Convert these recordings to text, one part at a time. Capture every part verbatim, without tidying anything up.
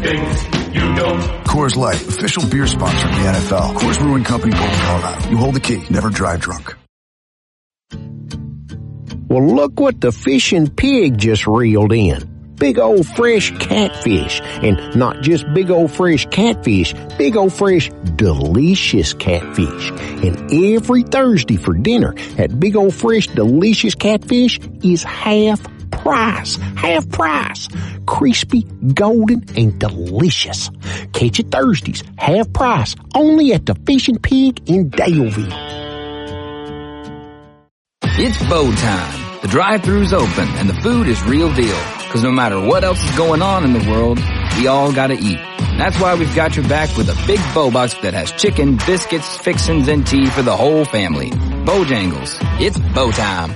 things you don't. Coors Light, official beer sponsor of the N F L. Coors Brewing Company, Golden, Colorado. You hold the key. Never drive drunk. Well, look what the fishing pig just reeled in. Big old fresh catfish. And not just big old fresh catfish, big old fresh delicious catfish. And every Thursday for dinner, that big old fresh delicious catfish is half price. Half price. Crispy, golden, and delicious. Catch it Thursdays, half price, only at the Fishing Pig in Daleville. It's bow time. The drive-thru's open and the food is real deal. Cause no matter what else is going on in the world, we all gotta eat. And that's why we've got your back with a big bow box that has chicken, biscuits, fixins, and tea for the whole family. Bojangles. It's bow time.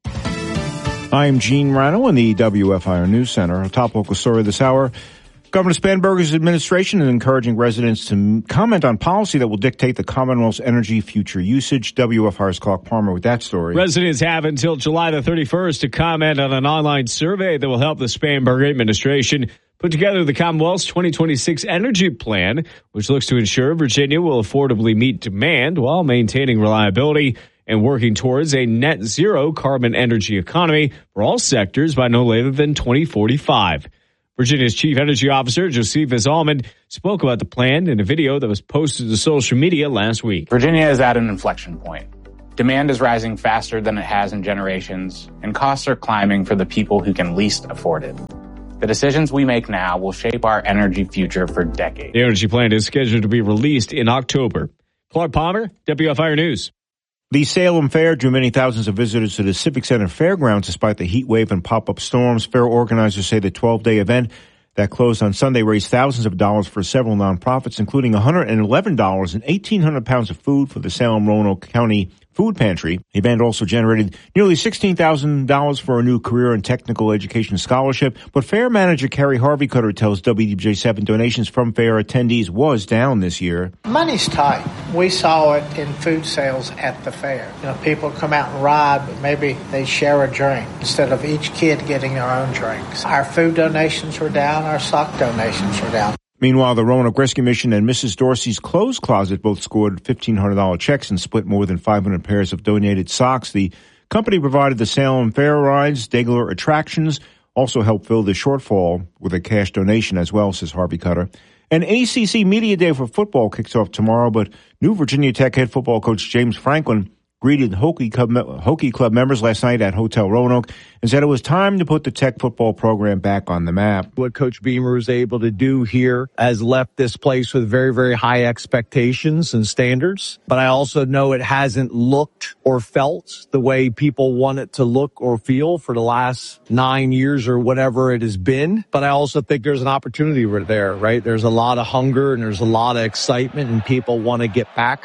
I'm Gene Rano in the W F I R News Center. A top local story this hour. Governor Spanberger's administration is encouraging residents to comment on policy that will dictate the Commonwealth's energy future usage. W F I R's Clark Palmer with that story. Residents have until July the thirty-first to comment on an online survey that will help the Spanberger administration put together the Commonwealth's twenty twenty-six energy plan, which looks to ensure Virginia will affordably meet demand while maintaining reliability and working towards a net zero carbon energy economy for all sectors by no later than twenty forty-five. Virginia's Chief Energy Officer, Josephus Allman, spoke about the plan in a video that was posted to social media last week. Virginia is at an inflection point. Demand is rising faster than it has in generations, and costs are climbing for the people who can least afford it. The decisions we make now will shape our energy future for decades. The energy plan is scheduled to be released in October. Clark Palmer, W F I R News. The Salem Fair drew many thousands of visitors to the Civic Center Fairgrounds despite the heat wave and pop-up storms. Fair organizers say the twelve-day event that closed on Sunday raised thousands of dollars for several nonprofits, including one hundred eleven dollars and eighteen hundred pounds of food for the Salem-Roanoke County Food Pantry. The event also generated nearly sixteen thousand dollars for a new career and technical education scholarship. But Fair manager Carrie Harvey-Cutter tells W D B J seven donations from Fair attendees was down this year. Money's tight. We saw it in food sales at the fair. You know, people come out and ride, but maybe they share a drink instead of each kid getting their own drinks. Our food donations were down. Our sock donations were down. Meanwhile, the Roanoke Rescue Mission and Missus Dorsey's Clothes Closet both scored fifteen hundred dollars checks and split more than five hundred pairs of donated socks. The company provided the Salem Fair rides, Degler attractions, also helped fill the shortfall with a cash donation as well, says Harvey-Cutter. And A C C Media Day for football kicks off tomorrow, but new Virginia Tech head football coach James Franklin greeted Hokie Club, Hokie Club members last night at Hotel Roanoke and said it was time to put the Tech football program back on the map. What Coach Beamer was able to do here has left this place with very, very high expectations and standards. But I also know it hasn't looked or felt the way people want it to look or feel for the last nine years or whatever it has been. But I also think there's an opportunity there, right? There's a lot of hunger and there's a lot of excitement and people want to get back.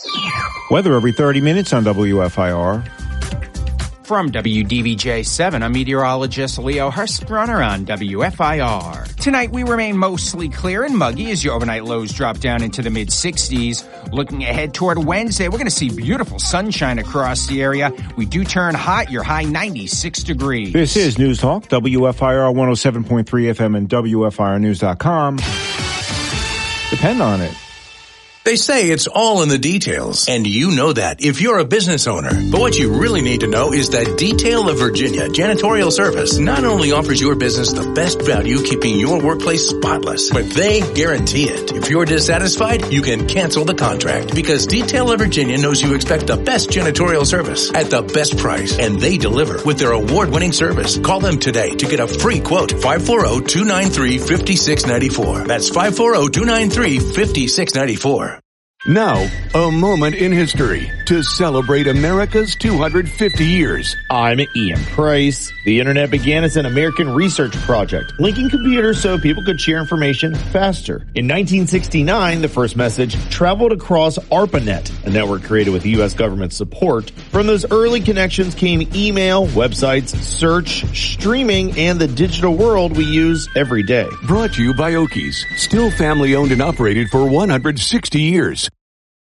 Weather every thirty minutes on W F I R. From W D B J seven, I'm meteorologist Leo Hurstrunner on W F I R. Tonight we remain mostly clear and muggy as your overnight lows drop down into the mid sixties. Looking ahead toward Wednesday, we're going to see beautiful sunshine across the area. We do turn hot, your high ninety-six degrees. This is News Talk, W F I R one oh seven point three F M and W F I R news dot com. Depend on it. They say it's all in the details, and you know that if you're a business owner. But what you really need to know is that Detail of Virginia Janitorial Service not only offers your business the best value keeping your workplace spotless, but they guarantee it. If you're dissatisfied, you can cancel the contract because Detail of Virginia knows you expect the best janitorial service at the best price, and they deliver with their award-winning service. Call them today to get a free quote. five four zero, two nine three, five six nine four. That's five four zero, two nine three, five six nine four. Now, a moment in history to celebrate America's two hundred fifty years. I'm Ian Price. The internet began as an American research project, linking computers so people could share information faster. In nineteen sixty-nine, the first message traveled across ARPANET, a network created with U S government support. From those early connections came email, websites, search, streaming, and the digital world we use every day. Brought to you by Okies, still family owned and operated for one hundred sixty years.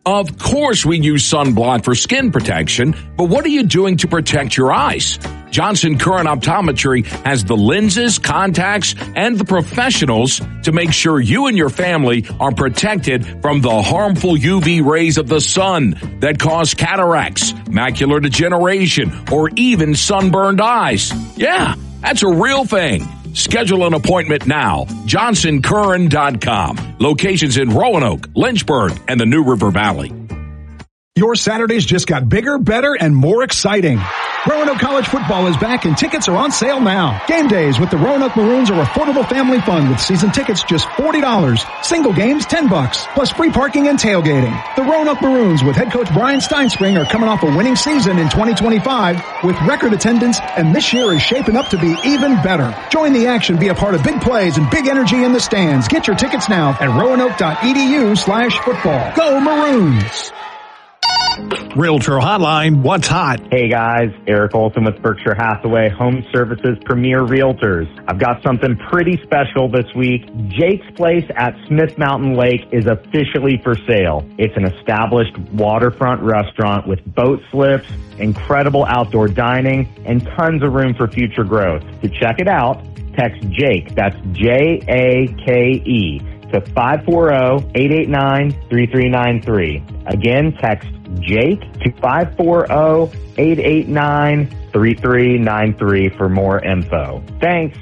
Of course we use sunblock for skin protection, but what are you doing to protect your eyes? Johnson Curran Optometry has the lenses, contacts, and the professionals to make sure you and your family are protected from the harmful U V rays of the sun that cause cataracts, macular degeneration, or even sunburned eyes. Yeah, that's a real thing. Schedule an appointment now. Johnson Curran dot com. Locations in Roanoke, Lynchburg, and the New River Valley. Your Saturdays just got bigger, better, and more exciting. Roanoke College football is back and tickets are on sale now. Game days with the Roanoke Maroons are affordable family fun with season tickets just forty dollars. Single games, ten bucks, plus free parking and tailgating. The Roanoke Maroons with head coach Brian Steinspring are coming off a winning season in twenty twenty-five with record attendance, and this year is shaping up to be even better. Join the action, be a part of big plays and big energy in the stands. Get your tickets now at roanoke.edu slash football. Go Maroons! Realtor Hotline, what's hot? Hey guys, Eric Olson with Berkshire Hathaway Home Services Premier Realtors. I've got something pretty special this week. Jake's Place at Smith Mountain Lake is officially for sale. It's an established waterfront restaurant with boat slips, incredible outdoor dining, and tons of room for future growth. To check it out, text Jake, that's J A K E, to five four zero, eight eight nine, three three nine three. Again, text Jake to five four zero, eight eight nine, three three nine three for more info. Thanks.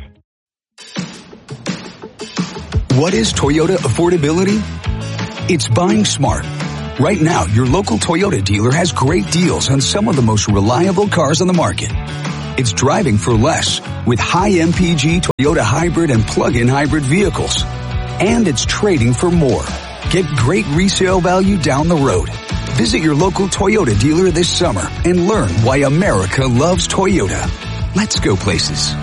What is Toyota affordability? It's buying smart. Right now, your local Toyota dealer has great deals on some of the most reliable cars on the market. It's driving for less with high M P G Toyota hybrid and plug-in hybrid vehicles. And it's trading for more. Get great resale value down the road. Visit your local Toyota dealer this summer and learn why America loves Toyota. Let's go places.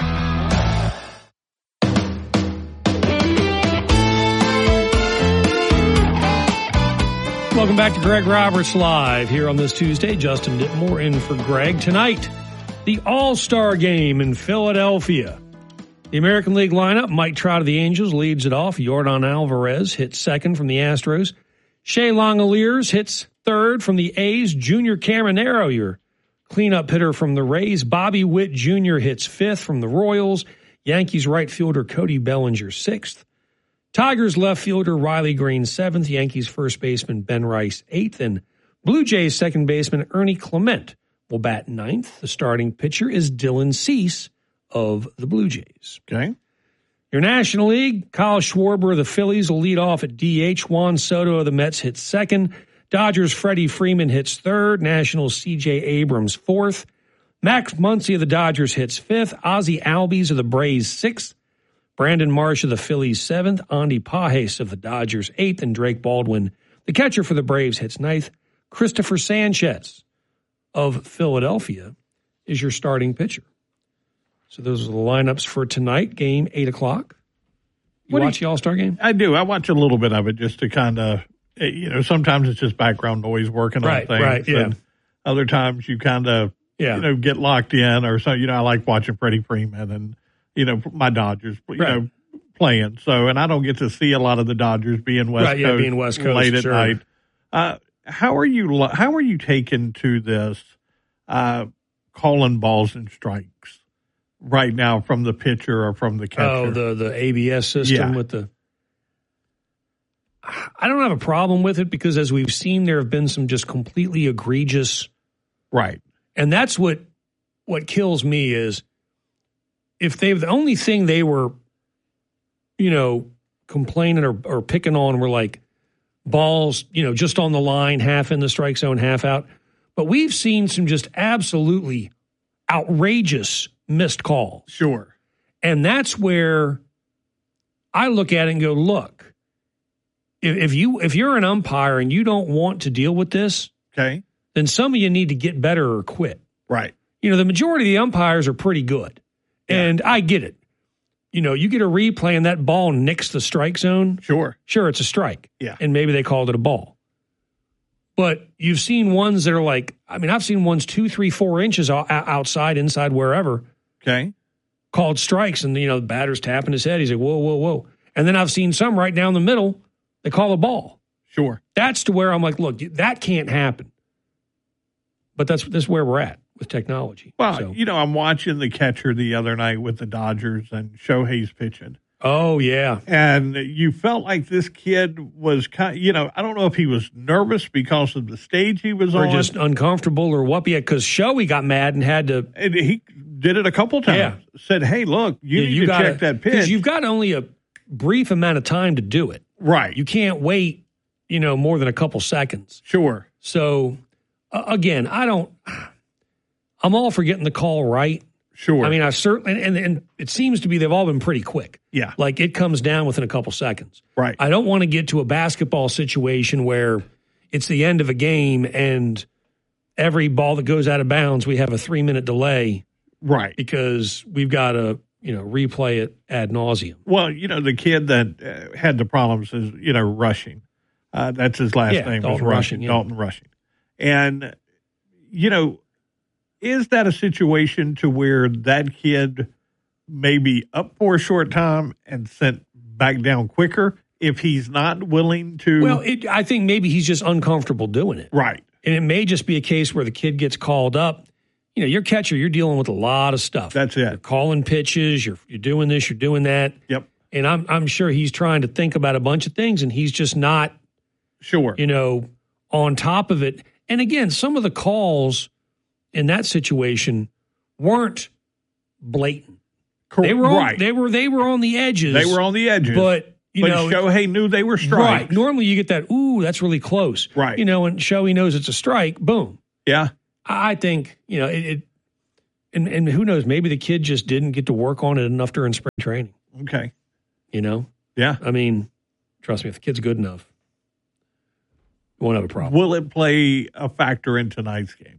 Welcome back to Greg Roberts Live here on this Tuesday. Justin Ditmore in for Greg. Tonight, the All-Star Game in Philadelphia. The American League lineup, Mike Trout of the Angels leads it off. Yordan Alvarez hits second from the Astros. Shea Langoliers hits third from the A's. Junior Caminero, your cleanup hitter from the Rays. Bobby Witt Junior hits fifth from the Royals. Yankees right fielder Cody Bellinger sixth. Tigers left fielder Riley Green seventh. Yankees first baseman Ben Rice eighth. And Blue Jays second baseman Ernie Clement will bat ninth. The starting pitcher is Dylan Cease of the Blue Jays. Okay. Your National League, Kyle Schwarber of the Phillies will lead off at D H. Juan Soto of the Mets hits second. Dodgers' Freddie Freeman hits third. Nationals' C J Abrams fourth. Max Muncy of the Dodgers hits fifth. Ozzie Albies of the Braves sixth. Brandon Marsh of the Phillies seventh. Andy Pages of the Dodgers eighth. And Drake Baldwin, the catcher for the Braves, hits ninth. Christopher Sanchez of Philadelphia is your starting pitcher. So those are the lineups for tonight. Game eight o'clock. You What do watch you- the All-Star game? I do. I watch a little bit of it just to kind of, you know, sometimes it's just background noise working Right, on things. right, yeah. And other times you kind of, Yeah. you know, get locked in or so, you know, I like watching Freddie Freeman and, you know, my Dodgers, you Right. know, playing. So, and I don't get to see a lot of the Dodgers being West Right, yeah, Coast being West Coast, late at sure. night. Uh, how are you, lo- how are you taken to this, uh, calling balls and strikes right now from the pitcher or from the catcher? Oh, the, the A B S system Yeah. with the... I don't have a problem with it because, as we've seen, there have been some just completely egregious... Right. And that's what what kills me is if they the only thing they were, you know, complaining or, or picking on were like balls, you know, just on the line, half in the strike zone, half out. But we've seen some just absolutely outrageous missed calls. Sure. And that's where I look at it and go, look, if, if you if you're an umpire and you don't want to deal with this, okay, then some of you need to get better or quit. Right. You know, the majority of the umpires are pretty good. And I get it. You know, you get a replay and that ball nicks the strike zone. Sure. Sure, it's a strike. Yeah. And maybe they called it a ball. But you've seen ones that are like, I mean, I've seen ones two, three, four inches o- outside, inside, wherever. Okay. Called strikes. And, you know, the batter's tapping his head. He's like, whoa, whoa, whoa. And then I've seen some right down the middle. They call a ball. Sure. That's to where I'm like, look, that can't happen. But that's, that's where we're at with technology. Well, so. you know, I'm watching the catcher the other night with the Dodgers and Shohei's pitching. Oh, yeah. And you felt like this kid was kind of, you know, I don't know if he was nervous because of the stage he was or on. Or just uncomfortable or what, yeah, because Shohei got mad and had to. And he did it a couple times. Yeah. Said, hey, look, you yeah, need you to gotta, check that pitch. Because you've got only a brief amount of time to do it. Right. You can't wait, you know, more than a couple seconds. Sure. So, uh, again, I don't, I'm all for getting the call right. Sure. I mean, I certainly, and, and it seems to be they've all been pretty quick. Yeah. Like it comes down within a couple seconds. Right. I don't want to get to a basketball situation where it's the end of a game and every ball that goes out of bounds, we have a three minute delay. Right. Because we've got to, you know, replay it ad nauseum. Well, you know, the kid that uh, had the problems is, you know, Rushing. Uh, that's his last yeah, name. Dalton was Rushing. Rushing, yeah. Dalton Rushing. And, you know, is that a situation to where that kid may be up for a short time and sent back down quicker if he's not willing to? Well, it, I think maybe he's just uncomfortable doing it. Right. And it may just be a case where the kid gets called up. You know, you're catcher, you're dealing with a lot of stuff. That's it. You're calling pitches, you're you're doing this, you're doing that. Yep. And I'm I'm sure he's trying to think about a bunch of things and he's just not sure, you know, on top of it. And again, some of the calls in that situation weren't blatant. Correct. They were on, right. they were they were on the edges. They were on the edges. But you but know, Shohei knew they were strikes. Right. Normally you get that, ooh, that's really close. Right. You know, and Shohei knows it's a strike, boom. Yeah. I think, you know, it, it and, and who knows, maybe the kid just didn't get to work on it enough during spring training. Okay. You know? Yeah. I mean, trust me, if the kid's good enough, you won't have a problem. Will it play a factor in tonight's game?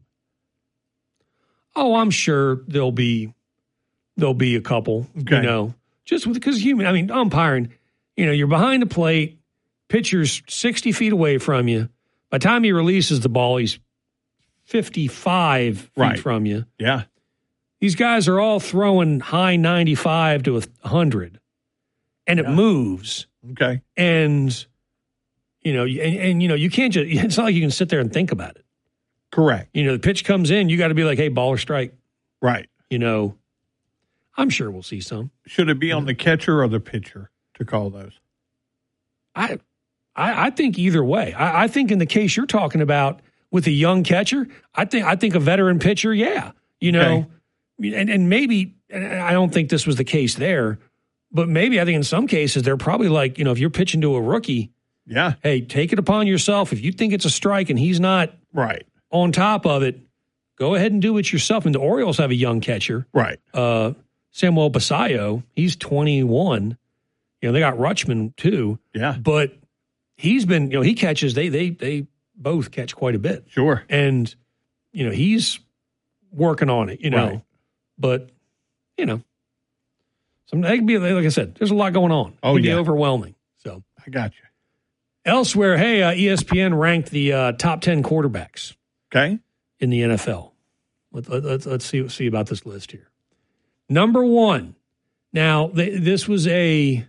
Oh, I'm sure there'll be there'll be a couple, okay. you know, just because human. I mean, umpiring, you know, you're behind the plate, pitcher's sixty feet away from you. By the time he releases the ball, he's fifty-five feet right. from you. Yeah. These guys are all throwing high ninety-five to one hundred, and it yeah. moves. Okay. And, you know, and, and, you know, you can't just, it's not like you can sit there and think about it. Correct. You know, the pitch comes in, you got to be like, hey, ball or strike. Right. You know, I'm sure we'll see some. Should it be on the catcher or the pitcher to call those? I I, I think either way. I, I think in the case you're talking about with a young catcher, I think I think a veteran pitcher, yeah. You know, okay. and, and maybe, and I don't think this was the case there, but maybe I think in some cases they're probably like, you know, if you're pitching to a rookie, yeah, hey, take it upon yourself. If you think it's a strike and he's not right on top of it, go ahead and do it yourself. And the Orioles have a young catcher. Right. Uh, Samuel Basayo, he's twenty-one. You know, they got Rutschman too. Yeah. But he's been, you know, he catches, they they they both catch quite a bit. Sure. And, you know, he's working on it, you know. Right. But, you know, some they can be, like I said, there's a lot going on. Oh, it can yeah. be overwhelming. So I got you. Elsewhere, hey, uh, E S P N ranked the uh, top ten quarterbacks. Okay. In the N F L. Let, let, let's let's see see about this list here. Number one. Now, they, this was a,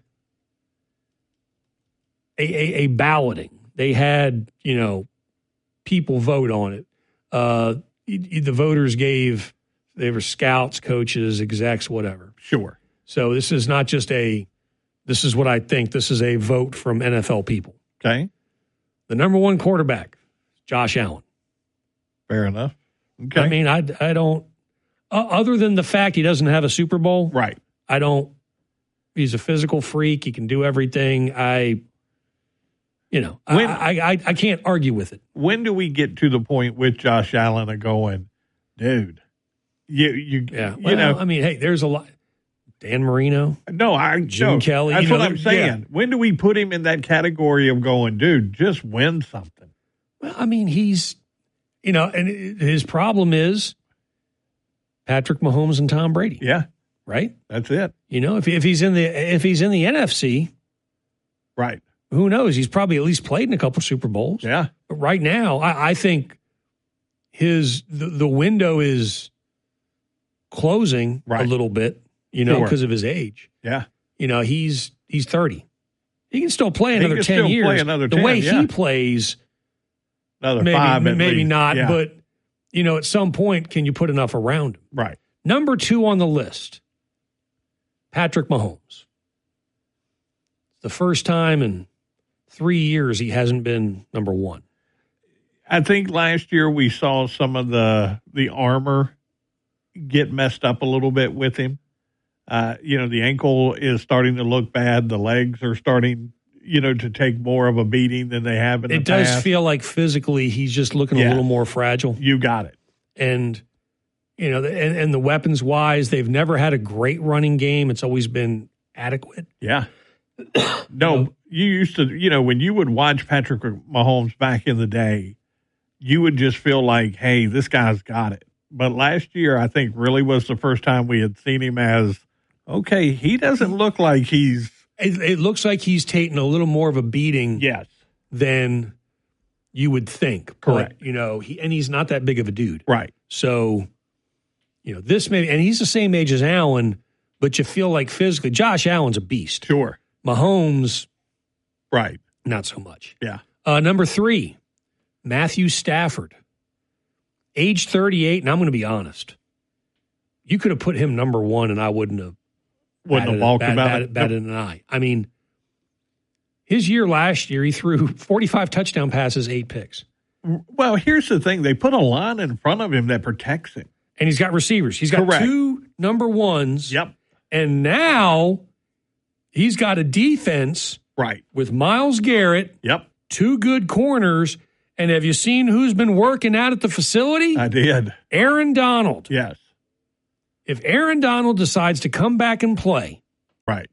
a a a balloting. They had, you know, people vote on it. Uh, the voters gave, they were scouts, coaches, execs, whatever. Sure. So this is not just a, this is what I think. This is a vote from N F L people. Okay. The number one quarterback, Josh Allen. Fair enough. Okay. I mean, I, I don't, uh, other than the fact he doesn't have a Super Bowl. Right. I don't, he's a physical freak. He can do everything. I, you know, when, I, I I can't argue with it. When do we get to the point with Josh Allen of going, dude, you, you, yeah, you well, know, I mean, hey, there's a lot. Dan Marino. No, I, Jim no, Kelly. That's you know, what I'm saying. Yeah. When do we put him in that category of going, dude, just win something? Well, I mean, he's, you know, and his problem is Patrick Mahomes and Tom Brady. Yeah. Right? That's it. You know, if if he's in the if he's in the N F C, right. Who knows? He's probably at least played in a couple Super Bowls. Yeah. But right now, I, I think his the, the window is closing right. a little bit, you know, sure. because of his age. Yeah. You know, he's he's thirty. He can still play another can ten still years. play another the ten, way yeah. he plays, Another maybe, five at maybe least. not, Yeah. but, you know, at some point, can you put enough around him? Right. Number two on the list, Patrick Mahomes. The first time in three years he hasn't been number one. I think last year we saw some of the the armor get messed up a little bit with him. Uh, you know, the ankle is starting to look bad. The legs are starting, you know, to take more of a beating than they have in the It does past. feel like physically he's just looking Yeah. a little more fragile. You got it. And, you know, and, and the weapons wise, they've never had a great running game. It's always been adequate. Yeah. No, you used to, you know, when you would watch Patrick Mahomes back in the day, you would just feel like, hey, this guy's got it. But last year, I think really was the first time we had seen him as, okay, he doesn't look like he's. It, it looks like he's taking a little more of a beating yes. than you would think. Correct. But, you know, he, and he's not that big of a dude. Right. So, you know, this may, and he's the same age as Allen, but you feel like physically, Josh Allen's a beast. Sure. Mahomes, right. Not so much. Yeah. Uh, number three, Matthew Stafford. Age thirty-eight, and I'm going to be honest. You could have put him number one, and I wouldn't have Wouldn't have batted, balked bat, about bat, it. batted an eye. I mean, his year last year, he threw forty-five touchdown passes, eight picks. Well, here's the thing. They put a line in front of him that protects him. And he's got receivers. He's got Correct. two number ones. Yep. And now he's got a defense right with Myles Garrett. Yep. Two good corners. And have you seen who's been working out at the facility? I did. Aaron Donald. Yes. If Aaron Donald decides to come back and play, right,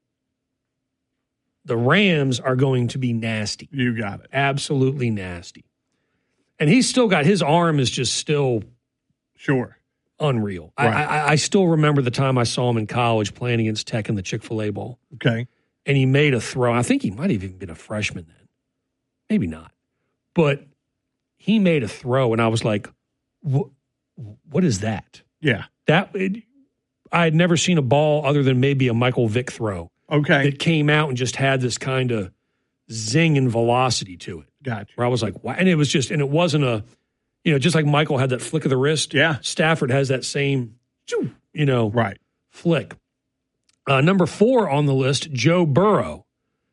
the Rams are going to be nasty. You got it. Absolutely nasty. And he's still got, his arm is just still sure unreal. Right. I, I, I still remember the time I saw him in college playing against Tech in the Chick-fil-A Bowl. Okay. And he made a throw. I think he might have even been a freshman then. Maybe not. But he made a throw, and I was like, what, what is that? Yeah. That it, I had never seen a ball other than maybe a Michael Vick throw. Okay. That came out and just had this kind of zing and velocity to it. Gotcha. Where I was like, wow. And it was just, and it wasn't a, you know, just like Michael had that flick of the wrist. Yeah. Stafford has that same, you know, right. flick. Uh, number four on the list, Joe Burrow.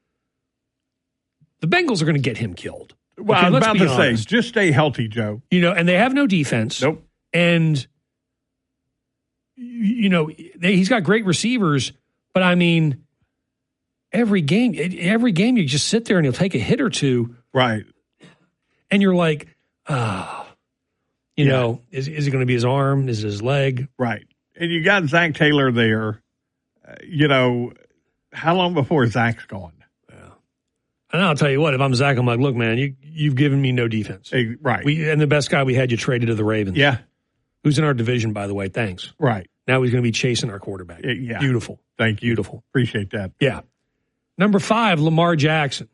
The Bengals are going to get him killed. Well, Okay, I was let's about be to honest. say, just stay healthy, Joe. You know, and they have no defense. Nope. And, you know, they, he's got great receivers, but I mean, every game, every game you just sit there and he'll take a hit or two. Right. And you're like, ah, oh, you yeah. know, is, is it going to be his arm? Is it his leg? Right. And you got Zach Taylor there. Uh, you know, how long before Zach's gone? And I'll tell you what, if I'm Zach, I'm like, look, man, you, you've given me no defense. Hey, right. We, and the best guy we had, you traded to the Ravens. Yeah. Who's in our division, by the way. Thanks. Right. Now he's going to be chasing our quarterback. Yeah. Beautiful. Thank you. Beautiful. Appreciate that. Yeah. Number five, Lamar Jackson.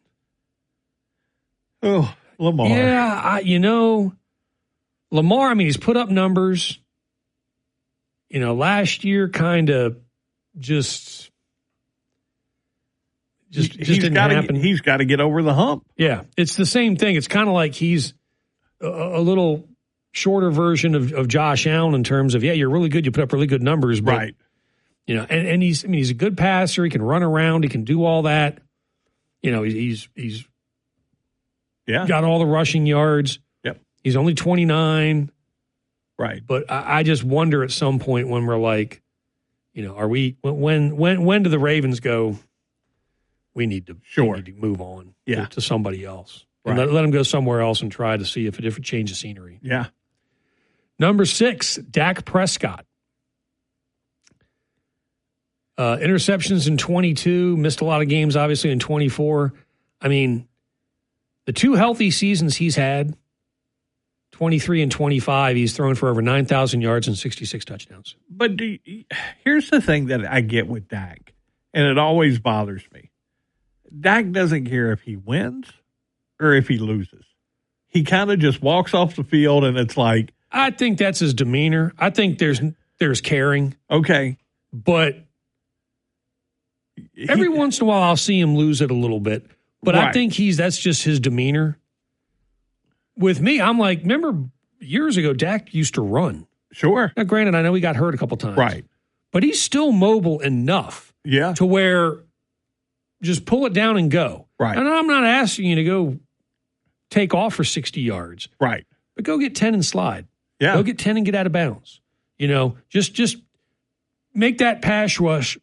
Oh, Lamar. Yeah, I, you know, Lamar, I mean, he's put up numbers. You know, last year kind of just... Just, he, just he's didn't gotta, happen. He's got to get over the hump. Yeah, it's the same thing. It's kind of like he's a, a little shorter version of, of Josh Allen in terms of, yeah, you're really good. You put up really good numbers. But, right. You know, and, and he's, I mean, he's a good passer. He can run around. He can do all that. You know, he's, he's yeah. got all the rushing yards. Yep. He's only twenty-nine. Right. But I, I just wonder at some point when we're like, you know, are we, when, when, when do the Ravens go, we need to, sure. we need to move on yeah. to, to somebody else. Right. And let, let him go somewhere else and try to see if a different change of scenery. Yeah. Number six, Dak Prescott. Uh, interceptions in twenty-two, missed a lot of games, obviously, in twenty-four. I mean, the two healthy seasons he's had, twenty-three and twenty-five, he's thrown for over nine thousand yards and sixty-six touchdowns. But do you, here's the thing that I get with Dak, and it always bothers me. Dak doesn't care if he wins or if he loses. He kind of just walks off the field, and it's like... I think that's his demeanor. I think there's there's caring. Okay. But Every once in a while, I'll see him lose it a little bit, but Right. I think he's that's just his demeanor. With me, I'm like, remember years ago, Dak used to run. Sure. Now, granted, I know he got hurt a couple times. Right. But he's still mobile enough Yeah. to where just pull it down and go. Right. And I'm not asking you to go take off for sixty yards. Right. But go get ten and slide. Yeah. Go get ten and get out of bounds. You know, just just make that pass rush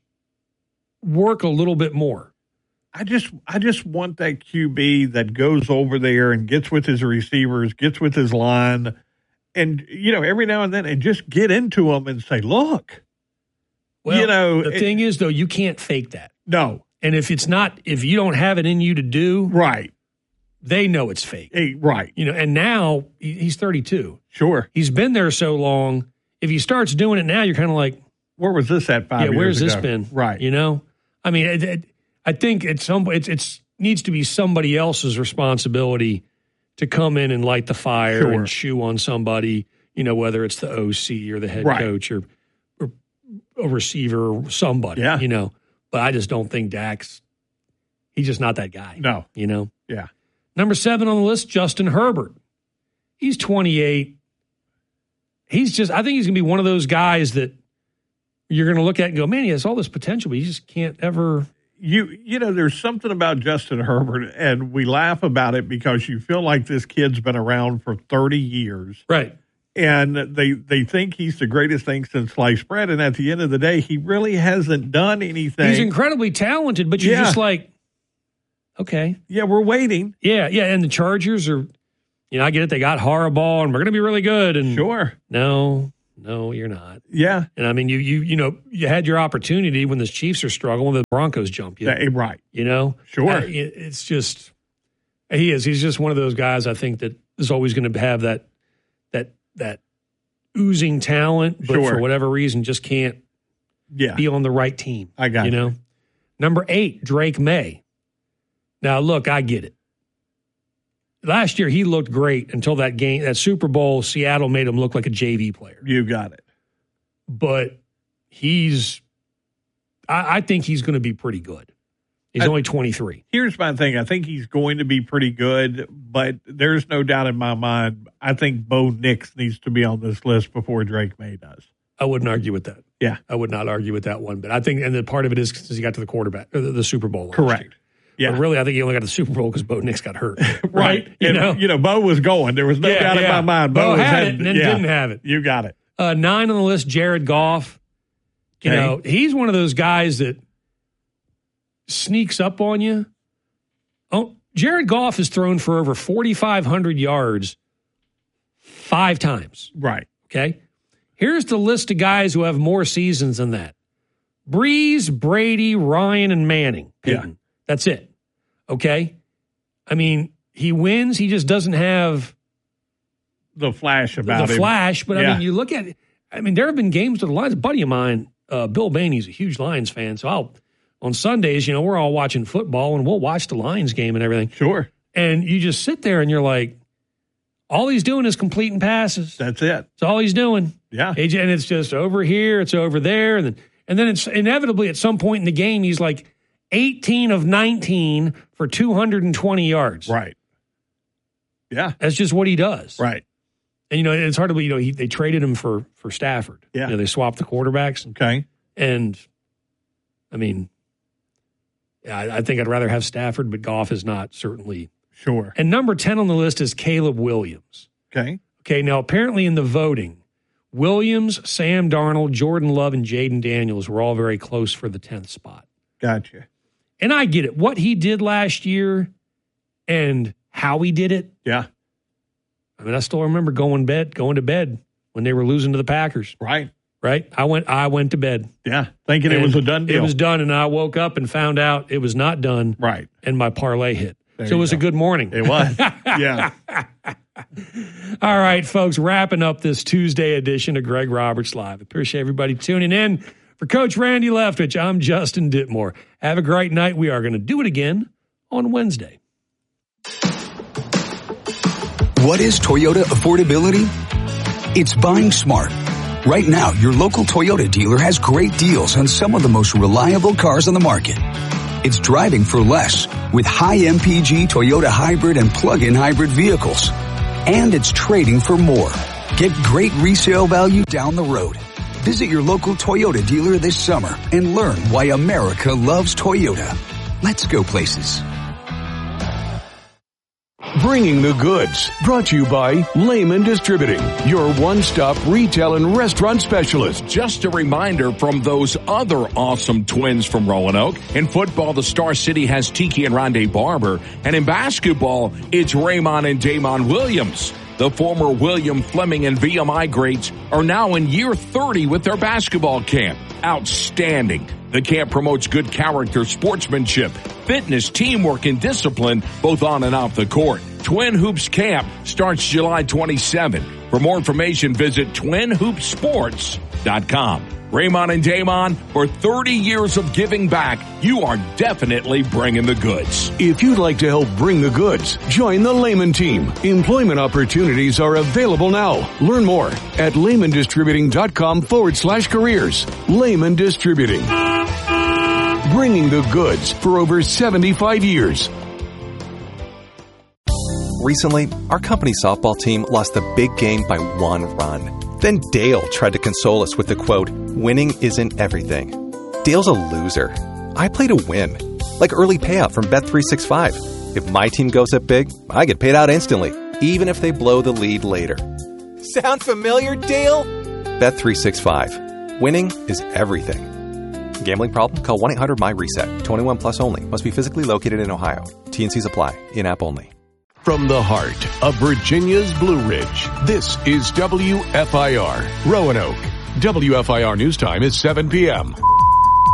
work a little bit more. I just I just want that Q B that goes over there and gets with his receivers, gets with his line, and, you know, every now and then, and just get into them and say, look. Well, you know, the it- thing is, though, you can't fake that. No. And if it's not, if you don't have it in you to do, right, they know it's fake. Hey, right. You know, and now he- he's thirty-two. Sure. He's been there so long. If he starts doing it now, you're kind of like, where was this at five yeah, years where's this ago? been? Right. You know, I mean, it, it, I think it's some, it's, it's needs to be somebody else's responsibility to come in and light the fire Sure. and chew on somebody, you know, whether it's the O C or the head Right. coach or, or a receiver or somebody, Yeah. you know. But I just don't think Dak's, he's just not that guy. No. You know? Yeah. Number seven on the list, Justin Herbert. He's twenty-eight. He's just, I think he's going to be one of those guys that you're going to look at and go, man, he has all this potential, but he just can't ever. You you know, there's something about Justin Herbert, and we laugh about it because you feel like this kid's been around for thirty years. Right. And they, they think he's the greatest thing since sliced bread, and at the end of the day, he really hasn't done anything. He's incredibly talented, but you're Yeah. just like, okay. Yeah, we're waiting. Yeah, yeah, and the Chargers are, you know, I get it. They got Harbaugh, and we're going to be really good. And Sure. No, no, you're not. Yeah. And I mean, you you you know, you had your opportunity when the Chiefs are struggling, the Broncos jump you. Yeah, right. You know? Sure. I- it- it's just, he is. He's just one of those guys, I think, that is always going to have that, that, that oozing talent, but Sure. for whatever reason, just can't Yeah. be on the right team. I got you. you. know? Number eight, Drake May. Now, look, I get it. Last year, he looked great until that game, that Super Bowl, Seattle made him look like a J V player. You got it. But he's, I, I think he's going to be pretty good. He's I- only twenty-three. Here's my thing. I think he's going to be pretty good, but there's no doubt in my mind, I think Bo Nix needs to be on this list before Drake May does. I wouldn't argue with that. Yeah. I would not argue with that one. But I think, and the part of it is because he got to the quarterback, or the, the Super Bowl. last Correct. year. Yeah. But really, I think he only got to the Super Bowl because Bo Nix got hurt. Right. You And, know? you know, Bo was going. There was no Yeah, doubt in yeah. my mind. Bo was had it and then yeah. didn't have it. You got it. Uh, nine on the list, Jared Goff. You Okay. know, he's one of those guys that sneaks up on you. Oh, Jared Goff has thrown for over forty-five hundred yards five times. Right. Okay. Here's the list of guys who have more seasons than that. Breeze, Brady, Ryan, and Manning. Peyton. Yeah. That's it. Okay. I mean, he wins. He just doesn't have The flash about the him. flash. But I Yeah. mean, you look at it. I mean, there have been games with the Lions. A buddy of mine, uh, Bill Bainey's a huge Lions fan. So I'll, on Sundays, you know, we're all watching football and we'll watch the Lions game and everything. Sure. And you just sit there and you're like, all he's doing is completing passes. That's it. That's all he's doing. Yeah. And it's just over here, it's over there. And then, and then it's inevitably at some point in the game, he's like eighteen of nineteen for two hundred twenty yards. Right. Yeah. That's just what he does. Right. And, you know, it's hard to believe, you know, he, they traded him for, for Stafford. Yeah. You know, they swapped the quarterbacks. Okay. And, I mean, yeah, I, I think I'd rather have Stafford, but Goff is not, certainly. Sure. And number ten on the list is Caleb Williams. Okay. Okay, now apparently in the voting, Williams, Sam Darnold, Jordan Love, and Jaden Daniels were all very close for the tenth spot. Gotcha. And I get it. What he did last year and how he did it. Yeah. I mean, I still remember going bed, going to bed when they were losing to the Packers. Right. Right? I went I went to bed. Yeah. Thinking it And was a done deal. It was done, and I woke up and found out it was not done. Right. And my parlay hit. There so it you was go. a good morning. It was. Yeah. All right, folks, wrapping up this Tuesday edition of Greg Roberts Live. Appreciate everybody tuning in. For Coach Randy Leftwich, I'm Justin Ditmore. Have a great night. We are going to do it again on Wednesday. What is Toyota affordability? It's buying smart. Right now, your local Toyota dealer has great deals on some of the most reliable cars on the market. It's driving for less with high M P G Toyota hybrid and plug-in hybrid vehicles. And it's trading for more. Get great resale value down the road. Visit your local Toyota dealer this summer and learn why America loves Toyota. Let's go places. Bringing the Goods, brought to you by Lehman Distributing, your one-stop retail and restaurant specialist. Just a reminder from those other awesome twins from Roanoke. In football, the Star City has Tiki and Rondé Barber. And in basketball, it's Raymond and Damon Williams. The former William Fleming and V M I greats are now in year thirty with their basketball camp. Outstanding. The camp promotes good character, sportsmanship, fitness, teamwork, and discipline, both on and off the court. Twin Hoops Camp starts July twenty-seventh. For more information, visit twin hoops sports dot com. Raymond and Damon, for thirty years of giving back, you are definitely bringing the goods. If you'd like to help bring the goods, join the Lehman team. Employment opportunities are available now. Learn more at lehmandistributing.com forward slash careers. Lehman Distributing. Bringing the goods for over seventy-five years. Recently, our company softball team lost a big game by one run. Then Dale tried to console us with the quote, "Winning isn't everything." Dale's a loser. I play to win. Like early payout from Bet three sixty-five. If my team goes up big, I get paid out instantly, even if they blow the lead later. Sound familiar, Dale? Bet three sixty-five. Winning is everything. Gambling problem? Call one eight hundred M Y reset. twenty-one plus only. Must be physically located in Ohio. T and Cs apply. In-app only. From the heart of Virginia's Blue Ridge, this is W F I R, Roanoke. W F I R News Time is seven p.m.